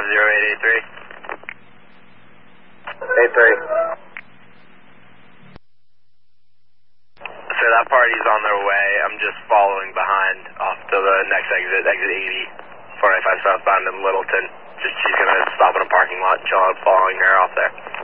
83. So that party's on their way. I'm just following behind off to the next exit, exit 80, 495 southbound in Littleton. She's going to stop in a parking lot, chill out, following her off there.